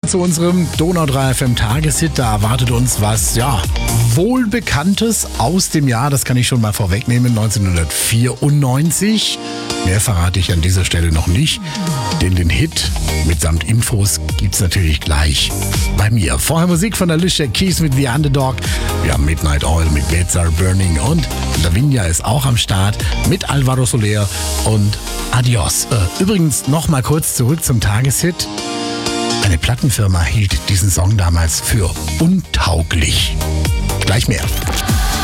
zu unserem Donau 3 FM Tageshit. Da erwartet uns was, Wohlbekanntes aus dem Jahr, das kann ich schon mal vorwegnehmen, 1994. Mehr verrate ich an dieser Stelle noch nicht, denn den Hit mitsamt Infos gibt's natürlich gleich bei mir. Vorher Musik von Alicia Keys mit The Underdog. Wir haben Midnight Oil mit Beds Are Burning und Lavinia ist auch am Start mit Alvaro Soler und Adios. Übrigens noch mal kurz zurück zum Tageshit. Eine Plattenfirma hielt diesen Song damals für untauglich. Gleich mehr.